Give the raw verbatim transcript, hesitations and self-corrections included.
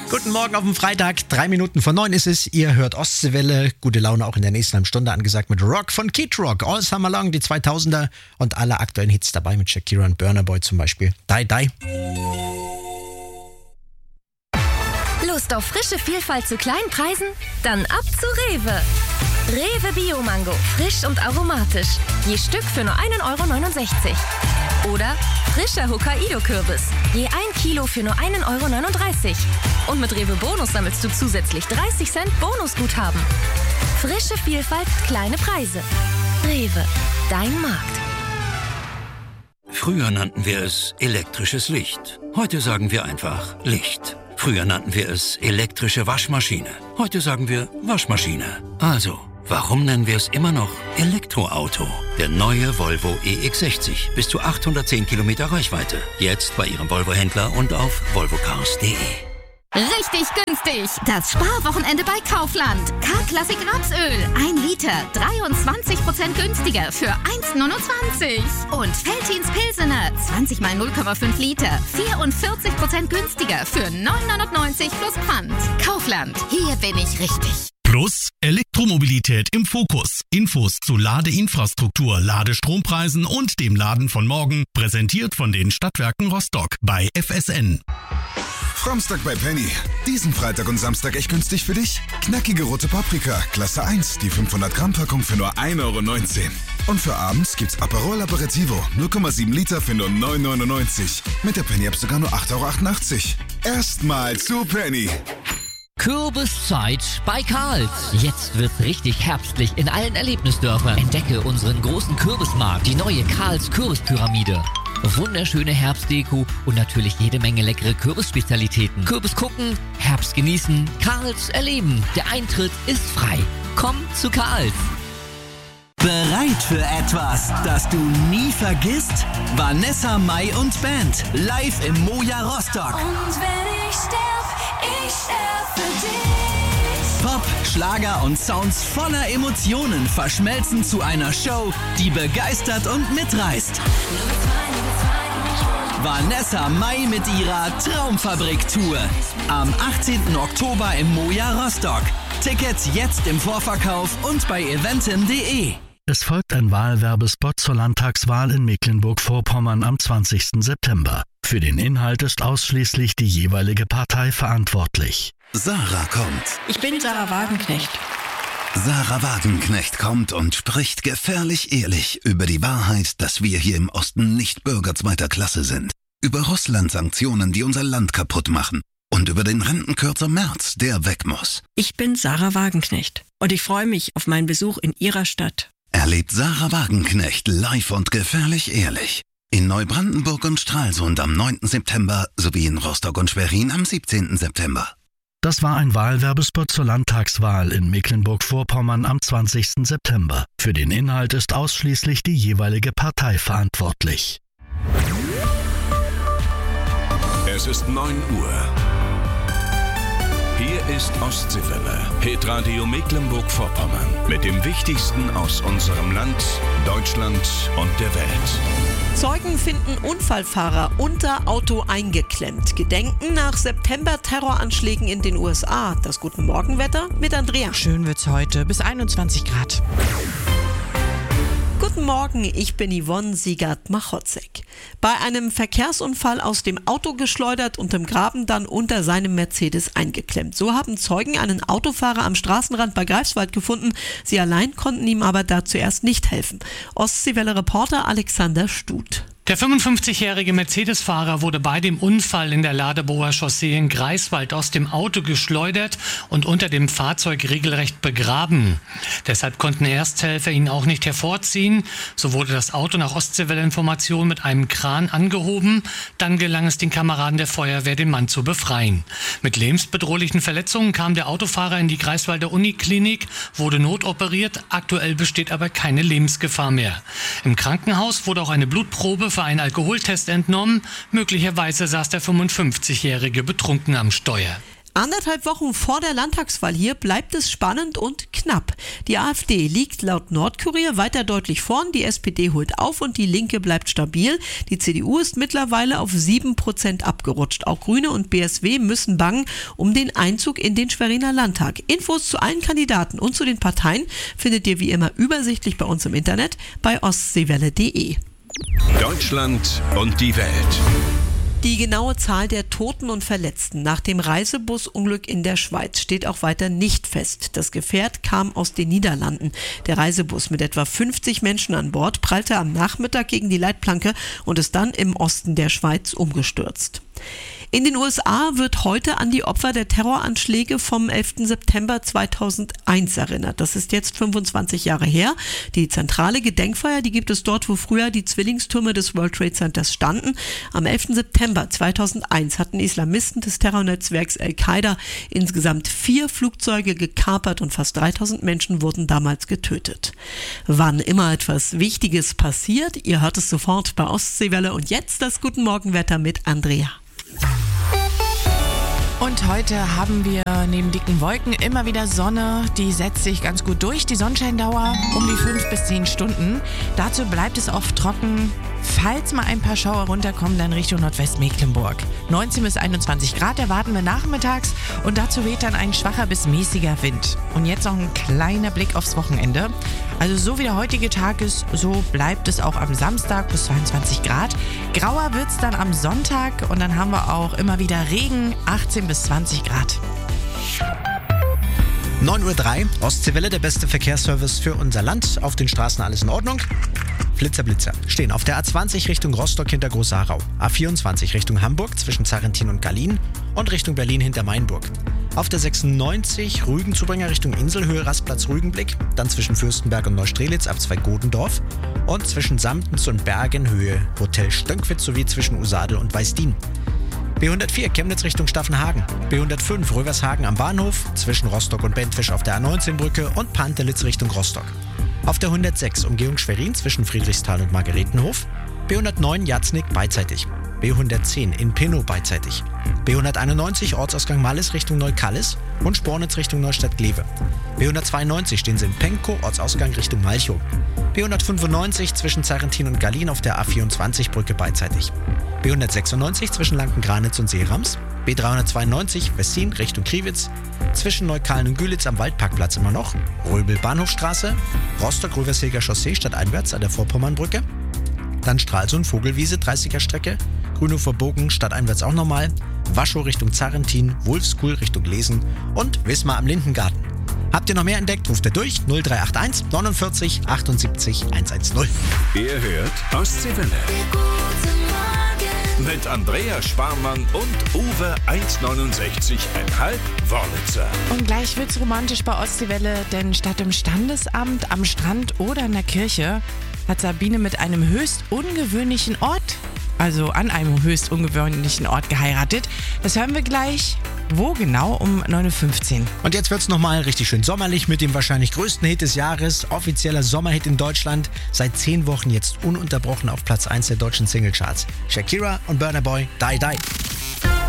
Guten Morgen auf dem Freitag, drei Minuten vor neun ist es. Ihr hört Ostseewelle, gute Laune auch in der nächsten halben Stunde angesagt mit Rock von Kid Rock, All Summer Long, die zweitausender und alle aktuellen Hits dabei mit Shakira und Burna Boy zum Beispiel. Die, die. Lust auf frische Vielfalt zu kleinen Preisen? Dann ab zu Rewe. Rewe Bio-Mango, frisch und aromatisch. Je Stück für nur ein Euro neunundsechzig. Oder frischer Hokkaido-Kürbis. Je ein Kilo für nur ein Euro neununddreißig. Und mit Rewe Bonus sammelst du zusätzlich dreißig Cent Bonusguthaben. Frische Vielfalt, kleine Preise. Rewe, dein Markt. Früher nannten wir es elektrisches Licht. Heute sagen wir einfach Licht. Früher nannten wir es elektrische Waschmaschine. Heute sagen wir Waschmaschine. Also, warum nennen wir es immer noch Elektroauto? Der neue Volvo E X sechzig. Bis zu achthundertzehn Kilometer Reichweite. Jetzt bei Ihrem Volvo-Händler und auf volvo cars punkt de. Richtig günstig! Das Sparwochenende bei Kaufland. K-Klassik Rapsöl. ein Liter. dreiundzwanzig Prozent günstiger für eins neunundzwanzig. Und Veltins Pilsener. zwanzig mal null Komma fünf Liter. vierundvierzig Prozent günstiger für neun neunundneunzig plus Pfand. Kaufland. Hier bin ich richtig. Plus Elektromobilität im Fokus. Infos zu Ladeinfrastruktur, Ladestrompreisen und dem Laden von morgen. Präsentiert von den Stadtwerken Rostock bei F S N. Framstag bei Penny. Diesen Freitag und Samstag echt günstig für dich? Knackige rote Paprika, Klasse eins, die fünfhundert Gramm Packung für nur ein Euro neunzehn. Und für abends gibt's Aperol Aperitivo, null Komma sieben Liter für nur neun neunundneunzig. Mit der Penny-App sogar nur acht Euro achtundachtzig. Erstmal zu Penny. Kürbiszeit bei Karls. Jetzt wird's richtig herbstlich in allen Erlebnisdörfern. Entdecke unseren großen Kürbismarkt, die neue Karls Kürbispyramide. Wunderschöne Herbstdeko und natürlich jede Menge leckere Kürbisspezialitäten. Kürbis gucken, Herbst genießen, Karls erleben. Der Eintritt ist frei. Komm zu Karls. Bereit für etwas, das du nie vergisst? Vanessa Mai und Band live im Moja Rostock. Und wenn ich sterb, ich sterb für dich. Pop, Schlager und Sounds voller Emotionen verschmelzen zu einer Show, die begeistert und mitreißt. Vanessa Mai mit ihrer Traumfabrik-Tour. Am achtzehnten Oktober im Moja Rostock. Tickets jetzt im Vorverkauf und bei eventim punkt de. Es folgt ein Wahlwerbespot zur Landtagswahl in Mecklenburg-Vorpommern am zwanzigsten September. Für den Inhalt ist ausschließlich die jeweilige Partei verantwortlich. Sarah kommt. Ich bin Sarah Wagenknecht. Sarah Wagenknecht kommt und spricht gefährlich ehrlich über die Wahrheit, dass wir hier im Osten nicht Bürger zweiter Klasse sind. Über Russland-Sanktionen, die unser Land kaputt machen. Und über den Rentenkürzer Merz, der weg muss. Ich bin Sarah Wagenknecht und ich freue mich auf meinen Besuch in Ihrer Stadt. Erlebt Sarah Wagenknecht live und gefährlich ehrlich. In Neubrandenburg und Stralsund am neunten September sowie in Rostock und Schwerin am siebzehnten September. Das war ein Wahlwerbespot zur Landtagswahl in Mecklenburg-Vorpommern am zwanzigsten September. Für den Inhalt ist ausschließlich die jeweilige Partei verantwortlich. Es ist neun Uhr. Hier ist Ostseewelle, Hitradio Mecklenburg-Vorpommern. Mit dem Wichtigsten aus unserem Land, Deutschland und der Welt. Zeugen finden Unfallfahrer unter Auto eingeklemmt. Gedenken nach September-Terroranschlägen in den U S A. Das gute Morgenwetter mit Andrea. Schön wird's heute, bis einundzwanzig Grad. Guten Morgen, ich bin Yvonne Siegert-Machotzek. Bei einem Verkehrsunfall aus dem Auto geschleudert und im Graben dann unter seinem Mercedes eingeklemmt. So haben Zeugen einen Autofahrer am Straßenrand bei Greifswald gefunden. Sie allein konnten ihm aber da zuerst nicht helfen. Ostseewelle-Reporter Alexander Stut. Der fünfundfünfzigjährige Mercedes-Fahrer wurde bei dem Unfall in der Ladeboer Chaussee in Greifswald aus dem Auto geschleudert und unter dem Fahrzeug regelrecht begraben. Deshalb konnten Ersthelfer ihn auch nicht hervorziehen. So wurde das Auto nach Ostseewelle-Information mit einem Kran angehoben. Dann gelang es den Kameraden der Feuerwehr, den Mann zu befreien. Mit lebensbedrohlichen Verletzungen kam der Autofahrer in die Greifswalder Uniklinik, wurde notoperiert. Aktuell besteht aber keine Lebensgefahr mehr. Im Krankenhaus wurde auch eine Blutprobe für einen Alkoholtest entnommen. Möglicherweise saß der fünfundfünfzigjährige betrunken am Steuer. Anderthalb Wochen vor der Landtagswahl hier bleibt es spannend und knapp. Die AfD liegt laut Nordkurier weiter deutlich vorn, die S P D holt auf und die Linke bleibt stabil. Die C D U ist mittlerweile auf sieben Prozent abgerutscht. Auch Grüne und B S W müssen bangen um den Einzug in den Schweriner Landtag. Infos zu allen Kandidaten und zu den Parteien findet ihr wie immer übersichtlich bei uns im Internet bei ostseewelle punkt de. Deutschland und die Welt. Die genaue Zahl der Toten und Verletzten nach dem Reisebusunglück in der Schweiz steht auch weiter nicht fest. Das Gefährt kam aus den Niederlanden. Der Reisebus mit etwa fünfzig Menschen an Bord prallte am Nachmittag gegen die Leitplanke und ist dann im Osten der Schweiz umgestürzt. In den U S A wird heute an die Opfer der Terroranschläge vom elften September zweitausendeins erinnert. Das ist jetzt fünfundzwanzig Jahre her. Die zentrale Gedenkfeier, die gibt es dort, wo früher die Zwillingstürme des World Trade Centers standen. Am elften September zweitausendeins hatten Islamisten des Terrornetzwerks Al-Qaida insgesamt vier Flugzeuge gekapert und fast dreitausend Menschen wurden damals getötet. Wann immer etwas Wichtiges passiert, ihr hört es sofort bei Ostseewelle. Und jetzt das Guten Morgenwetter mit Andrea. Und heute haben wir neben dicken Wolken immer wieder Sonne, die setzt sich ganz gut durch. Die Sonnenscheindauer um die fünf bis zehn Stunden. Dazu bleibt es oft trocken. Falls mal ein paar Schauer runterkommen, dann Richtung Nordwestmecklenburg. neunzehn bis einundzwanzig Grad erwarten wir nachmittags und dazu weht dann ein schwacher bis mäßiger Wind. Und jetzt noch ein kleiner Blick aufs Wochenende. Also so wie der heutige Tag ist, so bleibt es auch am Samstag bis zweiundzwanzig Grad. Grauer wird's dann am Sonntag und dann haben wir auch immer wieder Regen, achtzehn bis zwanzig Grad. neun Uhr drei, Ostseewelle, der beste Verkehrsservice für unser Land. Auf den Straßen alles in Ordnung. Blitzer, Blitzer. Stehen auf der A zwanzig Richtung Rostock hinter Großharau, A vierundzwanzig Richtung Hamburg zwischen Zarrentin und Gallien und Richtung Berlin hinter Mainburg. Auf der sechsundneunzig Rügen-Zubringer Richtung Inselhöhe, Rastplatz Rügenblick, dann zwischen Fürstenberg und Neustrelitz ab Zwei-Godendorf und zwischen Samtens und Bergenhöhe, Hotel Stönkwitz sowie zwischen Usadel und Weißdien. B hundertvier Chemnitz Richtung Staffenhagen, B hundertfünf Rövershagen am Bahnhof, zwischen Rostock und Bentwisch auf der A neunzehn Brücke und Pantelitz Richtung Rostock. Auf der hundertsechs Umgehung Schwerin zwischen Friedrichsthal und Margaretenhof, B hundertneun Jatznick beidseitig, B hundertzehn in Pinnow beidseitig, B hunderteinundneunzig Ortsausgang Mallis Richtung Neukallis und Spornitz Richtung Neustadt-Glewe, B hundertzweiundneunzig stehen sie in Penkow, Ortsausgang Richtung Malchow, B hundertfünfundneunzig zwischen Zarrentin und Gallien auf der A vierundzwanzig Brücke beidseitig, B hundertsechsundneunzig zwischen Lanken-Granitz und Seerams, B dreihundertzweiundneunzig Westin Richtung Kriwitz, zwischen Neukalen und Gülitz am Waldparkplatz immer noch, Röbel Bahnhofstraße, Rostock-Rövershilger Chaussee stadteinwärts an der Vorpommernbrücke, dann Stralsund Vogelwiese dreißiger Strecke, Grünhofer Bogen stadteinwärts auch nochmal, Waschow Richtung Zarrentin, Wolfskuhl Richtung Lesen und Wismar am Lindengarten. Habt ihr noch mehr entdeckt, ruft ihr durch null drei acht eins neunundvierzig achtundsiebzig hundertzehn. Ihr hört Ostseewelle. Mit Andrea Sparmann und Uwe eins neunundsechzig Komma fünf Wörlitzer. Und gleich wird's romantisch bei Ostseewelle, denn statt im Standesamt, am Strand oder in der Kirche hat Sabine mit einem höchst ungewöhnlichen Ort, also an einem höchst ungewöhnlichen Ort geheiratet. Das hören wir gleich. Wo genau? Um neun Uhr fünfzehn. Und jetzt wird's nochmal richtig schön sommerlich mit dem wahrscheinlich größten Hit des Jahres. Offizieller Sommerhit in Deutschland. Seit zehn Wochen jetzt ununterbrochen auf Platz eins der deutschen Singlecharts. Shakira und Burna Boy, Die Die.